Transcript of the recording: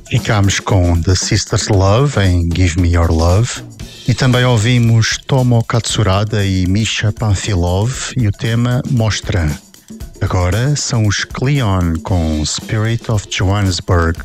Ficámos com The Sisters Love em Give Me Your Love e também ouvimos Tomo Katsurada e Misha Panfilov e o tema Mostra. Agora são os Cleon com Spirit of Johannesburg.